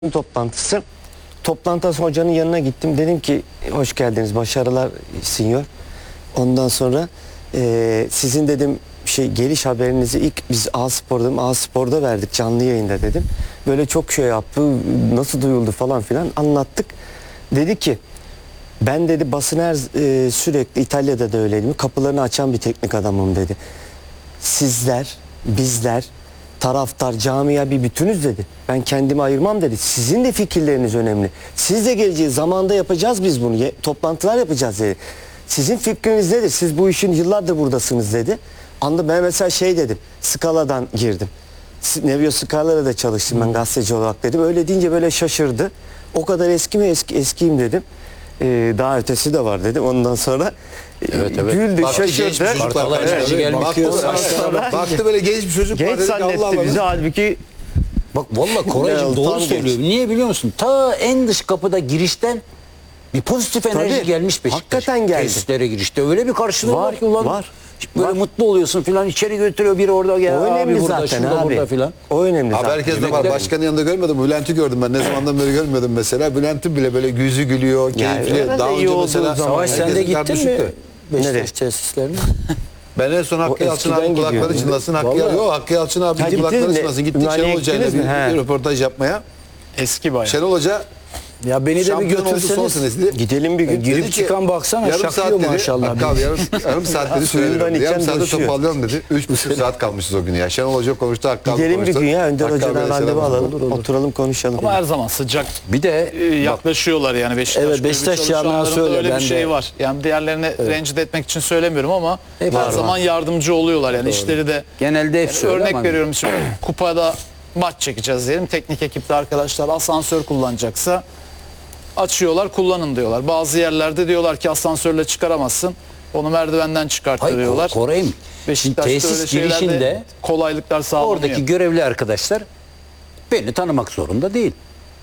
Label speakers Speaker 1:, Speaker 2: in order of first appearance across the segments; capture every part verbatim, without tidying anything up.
Speaker 1: toplantısı. Toplantısı hocanın yanına gittim. Dedim ki hoş geldiniz, başarılar sinyor. Ondan sonra e, sizin dedim şey geliş haberinizi ilk biz A-Spor'da A-Spor'da verdik canlı yayında dedim. Böyle çok şey yaptı, nasıl duyuldu falan filan anlattık. Dedi ki ben dedi basın her e, sürekli İtalya'da da öyleydim. Kapılarını açan bir teknik adamım dedi. Sizler, bizler, taraftar, camia bir bütünüz dedi. Ben kendimi ayırmam dedi. Sizin de fikirleriniz önemli. Siz de geleceğiz. Zamanında yapacağız biz bunu. Ye, toplantılar yapacağız dedi. Sizin fikriniz nedir? Siz bu işin yıllardır buradasınız dedi. Anda ben mesela şey dedim. Scala'dan girdim. Nevio Scala'da da çalıştım ben gazeteci olarak dedim. Öyle deyince böyle şaşırdı. O kadar eski mi eski eskiyim dedim. Ee, daha ötesi de var dedim. Ondan sonra
Speaker 2: evet, evet.
Speaker 1: güldü,
Speaker 2: Baktı,
Speaker 1: şaşırdı.
Speaker 2: Evet.
Speaker 3: Baktı, baktı böyle genç bir çocuk.
Speaker 1: Genç zannetti bizi, halbuki
Speaker 2: bak vallahi Koraycığım doğru söylüyor. Niye biliyor musun? Ta en dış kapıda girişten bir pozitif enerji
Speaker 1: Tabii,
Speaker 2: gelmiş Beşiktaş.
Speaker 1: hakikaten geldi.
Speaker 2: Tesislere girişte öyle bir karşılığı var,
Speaker 1: Var,
Speaker 2: ki ulan.
Speaker 1: var.
Speaker 2: Böyle
Speaker 1: Var.
Speaker 2: mutlu oluyorsun filan, içeri götürüyor biri orada gel.
Speaker 1: o önemli
Speaker 2: abi burada,
Speaker 1: zaten
Speaker 2: şurada,
Speaker 1: abi.
Speaker 2: burada filan.
Speaker 1: O önemli
Speaker 3: Abi
Speaker 1: zaten.
Speaker 3: herkes de var. Başkanın yanında görmedim. Bülent'i gördüm ben. Ne zamandan beri görmedim mesela. Bülent'in bile böyle yüzü gülüyor, keyifli.
Speaker 1: öyle de
Speaker 3: Daha
Speaker 1: iyi
Speaker 3: önce
Speaker 1: olduğu
Speaker 3: mesela
Speaker 1: zaman.
Speaker 2: Savaş sen de
Speaker 3: herkesin
Speaker 2: gittin
Speaker 3: karnı
Speaker 2: mi?
Speaker 3: düşüktü.
Speaker 1: Nereye?
Speaker 2: Beşiktaş tesislerine.
Speaker 3: Ben en son Hakkı Yalçın abi
Speaker 1: eskiden
Speaker 3: kulakları
Speaker 1: gidiyorum.
Speaker 3: çınlasın. Hakkı
Speaker 2: Vallahi.
Speaker 3: Yalçın, yok Hakkı Yalçın abi
Speaker 1: Ha,
Speaker 3: kulakları
Speaker 1: gittiniz mi?
Speaker 3: çınlasın. Gittik
Speaker 1: Ümraniye'ye
Speaker 3: Şenol Hoca ile
Speaker 1: gittiniz mi?
Speaker 3: bir,
Speaker 1: He.
Speaker 3: bir röportaj yapmaya.
Speaker 4: Eski bayağı.
Speaker 3: Şenol Hoca
Speaker 2: Ya beni de bir
Speaker 3: şampiyon oldu son
Speaker 2: götürseniz.
Speaker 3: senesinde.
Speaker 1: Gidelim bir gün.
Speaker 2: Girip
Speaker 3: Dedi ki,
Speaker 2: çıkan baksana,
Speaker 3: yarım
Speaker 2: şakıyor
Speaker 3: saat dedi,
Speaker 2: maşallah.
Speaker 3: Hakkı abi yarım, yarım saat dedi
Speaker 1: Suyundan
Speaker 3: söylüyorum.
Speaker 1: içen
Speaker 3: Yarım saatte
Speaker 1: boşuyor.
Speaker 3: toparlayalım dedi. Üç buçuk saat kalmışız o gün ya. Şenol Hoca konuştu, Hakkı abi
Speaker 1: Gidelim bir
Speaker 3: konuştu.
Speaker 1: gün ya. Önder
Speaker 3: Hakkı
Speaker 1: Hoca'dan
Speaker 3: abiye
Speaker 1: randevu
Speaker 3: selam
Speaker 1: alalım.
Speaker 3: olsun.
Speaker 1: Oturalım konuşalım.
Speaker 4: Ama her zaman sıcak
Speaker 2: Bir de
Speaker 4: e, yaklaşıyorlar yani Beşiktaş.
Speaker 2: Evet,
Speaker 4: kulübü
Speaker 2: Beşiktaş
Speaker 4: çalışanlarında
Speaker 2: camiası öyle,
Speaker 4: öyle
Speaker 2: ben
Speaker 4: bir şey
Speaker 2: de-
Speaker 4: var. Yani diğerlerini rencide etmek için söylemiyorum ama
Speaker 2: Hep
Speaker 4: her
Speaker 2: var,
Speaker 4: zaman
Speaker 2: var.
Speaker 4: yardımcı oluyorlar yani işleri de.
Speaker 2: genelde hep
Speaker 4: Yani örnek
Speaker 2: öyle ama-
Speaker 4: veriyorum şimdi kupada maç çekeceğiz diyelim. Teknik ekipte arkadaşlar asansör kullanacaksa açıyorlar, kullanın diyorlar. Bazı yerlerde diyorlar ki asansörle çıkaramazsın. Onu merdivenden çıkarttırıyorlar.
Speaker 2: Hayır, Koray'ım.
Speaker 4: Beşiktaş'ta öyle
Speaker 2: Tesis
Speaker 4: şeylerde
Speaker 2: girişinde
Speaker 4: kolaylıklar sağlanıyor.
Speaker 2: oradaki görevli arkadaşlar beni tanımak zorunda değil.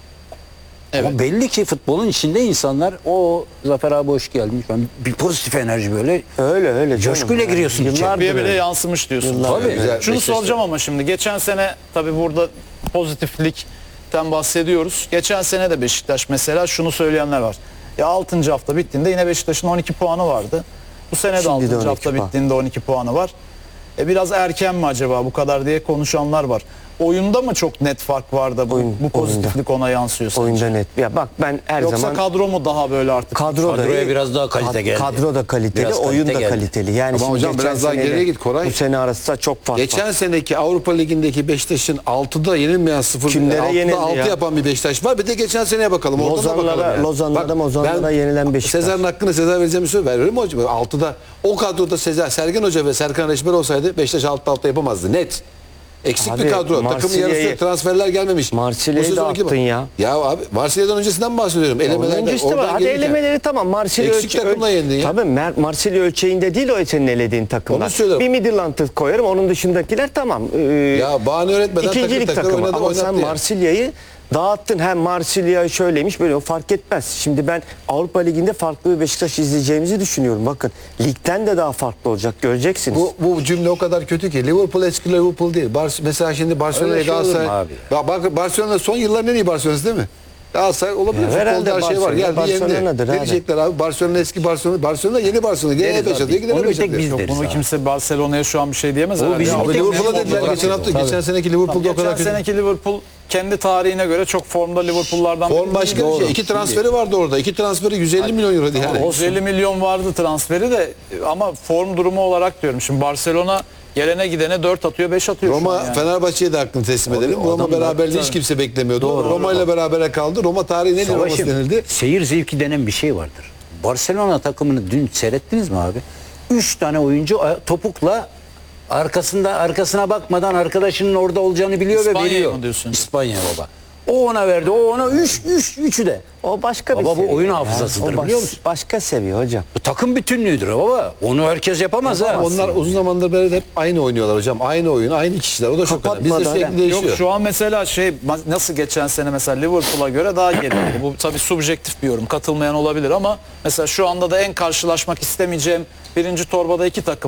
Speaker 4: Evet.
Speaker 2: Ama belli ki futbolun içinde insanlar o Zafer abi hoş geldin. Şu an bir pozitif enerji böyle.
Speaker 1: Öyle öyle. canım.
Speaker 2: Coşkuyla
Speaker 1: Yani
Speaker 2: giriyorsun içeri.
Speaker 1: yıllardır
Speaker 4: Bir bile
Speaker 1: öyle.
Speaker 4: yansımış diyorsun.
Speaker 1: Yıllar
Speaker 2: Tabii.
Speaker 3: Güzel,
Speaker 4: Şunu
Speaker 3: Beşiktaş'ta.
Speaker 4: soracağım ama şimdi geçen sene tabii burada pozitiflikten bahsediyoruz. Geçen sene de Beşiktaş mesela şunu söyleyenler var. Ya altıncı hafta bittiğinde yine Beşiktaş'ın on iki puanı vardı. Bu sene de
Speaker 1: Şimdi de
Speaker 4: altıncı
Speaker 1: on iki
Speaker 4: hafta
Speaker 1: puan.
Speaker 4: bittiğinde on iki puanı var. E biraz erken mi acaba bu kadar diye konuşanlar var. Oyunda mı çok net fark var da bu,
Speaker 1: Oyun-
Speaker 4: bu pozitiflik ona yansıyor sence?
Speaker 1: Oyunda net. Ya bak ben her
Speaker 4: Yoksa
Speaker 1: zaman
Speaker 4: kadro mu daha böyle artık?
Speaker 1: kadro da
Speaker 2: Kadroya
Speaker 1: iyi.
Speaker 2: biraz daha kalite
Speaker 1: Kad-
Speaker 2: geldi.
Speaker 1: Kadro da kaliteli,
Speaker 2: Biraz kalite
Speaker 1: oyun da
Speaker 2: geldi.
Speaker 1: kaliteli. Yani
Speaker 3: Ama
Speaker 1: şimdi
Speaker 3: hocam
Speaker 1: geçen
Speaker 3: biraz daha
Speaker 1: seneyle
Speaker 3: geriye git Koray.
Speaker 1: Bu sene arasında çok fark
Speaker 3: Geçen
Speaker 1: var.
Speaker 3: seneki Avrupa Ligi'ndeki Beşiktaş'ın altıda yenilmeyen sıfır
Speaker 1: Kimlere
Speaker 3: altıda
Speaker 1: yenildi
Speaker 3: altı
Speaker 1: ya?
Speaker 3: yapan bir Beşiktaş var. Bir de geçen seneye bakalım. Orada da
Speaker 1: Lozanlara-
Speaker 3: bakalım yani.
Speaker 1: Lozanlara,
Speaker 3: Bak,
Speaker 1: Mozanlara
Speaker 3: ben
Speaker 1: yenilen Beşiktaş.
Speaker 3: Sezar'ın hakkını Sezar vereceğimi söz veririm mi hocam? altıda o kadroda Sezer, Sergen Hoca ve Serkan Reşber olsaydı Beşiktaş altıda altıda yapamazdı. Net. Eksik
Speaker 1: Abi,
Speaker 3: bir kadro. Takımın
Speaker 1: Marsilya'yı-
Speaker 3: yarısı transferler gelmemiş.
Speaker 1: Marsilya'yı
Speaker 3: Bu sezon
Speaker 1: da
Speaker 3: iki-
Speaker 1: attın ya.
Speaker 3: Ya abi Marsilya'dan öncesinden bahsediyorum.
Speaker 1: Onun
Speaker 3: Elemelerde
Speaker 1: öncesi de var.
Speaker 3: oradan
Speaker 1: Hadi
Speaker 3: gelirken.
Speaker 1: elemeleri tamam. Marsilya
Speaker 3: Eksik takımla yendin ya.
Speaker 1: Tabii Mer- Marsilya ölçeğinde değil o senin elediğin takımlar.
Speaker 3: Onu söylüyorum.
Speaker 1: Bir Midland'ı koyarım. Onun dışındakiler tamam. Ee,
Speaker 3: Ya bahane öğretmeden takır
Speaker 1: İkincilik
Speaker 3: takır
Speaker 1: takımı
Speaker 3: oynadı,
Speaker 1: ama sen
Speaker 3: oynattı ya.
Speaker 1: Marsilya'yı dağıttın. Hem Marsilya şöyleymiş böyle o fark etmez. Şimdi ben Avrupa Ligi'nde farklı bir Beşiktaş izleyeceğimizi düşünüyorum. Bakın ligden de daha farklı olacak. Göreceksiniz.
Speaker 3: Bu, bu cümle o kadar kötü ki Liverpool eski Liverpool değil. Bar mesela şimdi Barcelona
Speaker 2: Öyle şey olur mu
Speaker 3: Galatasaray.
Speaker 2: abi?
Speaker 3: Bak, bak Barcelona son yılların en iyi Barcelona'sı değil mi? Galatasaray olabilir.
Speaker 1: Ya herhalde
Speaker 3: Futbolda her şey var.
Speaker 1: Barcelona,
Speaker 3: Geldi yendi.
Speaker 1: Barcelona'dır
Speaker 3: Ne
Speaker 1: abi.
Speaker 3: diyecekler abi? Barcelona eski Barcelona. Barcelona yeni Barcelona. Gene
Speaker 2: Deriz
Speaker 3: beş
Speaker 2: abi.
Speaker 3: atıyor. Gidene
Speaker 2: Onu bir
Speaker 3: beş
Speaker 2: tek
Speaker 3: atıyor.
Speaker 2: biz
Speaker 4: Yok,
Speaker 2: deriz
Speaker 4: bunu
Speaker 2: abi.
Speaker 4: kimse Barcelona'ya şu an bir şey diyemez.
Speaker 2: O
Speaker 4: herhalde.
Speaker 2: bizim
Speaker 4: Ama
Speaker 3: Abi
Speaker 2: tek
Speaker 3: Liverpool'a
Speaker 2: bizim
Speaker 3: dediler
Speaker 2: olarak
Speaker 3: geçen hafta.
Speaker 2: tabii.
Speaker 3: Geçen seneki Liverpool'da o
Speaker 4: Geçen
Speaker 3: kadar kötü.
Speaker 4: seneki Liverpool kendi tarihine göre çok formda Liverpool'lardan
Speaker 3: Form başka bir
Speaker 2: Doğru.
Speaker 3: şey. İki transferi vardı orada. İki transferi yüz elli milyon euro yani.
Speaker 4: yüz elli milyon vardı transferi de ama form durumu olarak diyorum. Şimdi Barcelona gelene gidene dört atıyor beş atıyor şu
Speaker 3: Roma
Speaker 4: an yani.
Speaker 3: Fenerbahçe'ye de hakkını teslim edelim. Roma beraberliği hiç kimse beklemiyordu. Roma ile berabere kaldı. Roma tarihi nedir Roma'sı
Speaker 2: Savaşım,
Speaker 3: denildi.
Speaker 2: seyir zevki denen bir şey vardır. Barcelona takımını dün seyrettiniz mi abi? Üç tane oyuncu a- topukla arkasında arkasına bakmadan arkadaşının orada olacağını biliyor ve
Speaker 4: İspanya'yı
Speaker 2: veriyor.
Speaker 4: mı diyorsun?
Speaker 2: İspanya baba. O ona verdi, o ona üç, üç, üçü de.
Speaker 1: O başka bir
Speaker 2: Baba bu
Speaker 1: seviye.
Speaker 2: oyun
Speaker 1: ya.
Speaker 2: hafızasıdır,
Speaker 1: O baş-
Speaker 2: biliyor musun?
Speaker 1: Başka seviye hocam.
Speaker 2: Bu takım bütünlüğüdür baba. Onu herkes yapamaz ha.
Speaker 3: Onlar uzun zamandır beri hep aynı oynuyorlar hocam. Aynı oyun, aynı kişiler. O da çok önemli. Bizde
Speaker 1: Kapatmadan
Speaker 3: sürekli
Speaker 1: yani.
Speaker 3: değişiyor.
Speaker 4: Yok şu an mesela şey nasıl geçen sene mesela Liverpool'a göre daha geriliydi. Bu tabii subjektif bir yorum. Katılmayan olabilir ama mesela şu anda da en karşılaşmak istemeyeceğim birinci torbada iki takım var.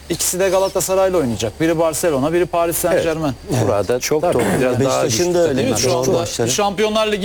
Speaker 4: İkisi de Galatasaray'la oynayacak. Biri Barcelona, biri Paris Saint Germain.
Speaker 2: Burada
Speaker 1: Çok
Speaker 2: tabii
Speaker 1: doğru.
Speaker 2: biraz daha
Speaker 1: Beşiktaş'ın
Speaker 2: güçlü
Speaker 1: da öyle.
Speaker 2: takımlar.
Speaker 4: Şu
Speaker 1: Çok
Speaker 4: anda
Speaker 1: maçları.
Speaker 4: Şampiyonlar Ligi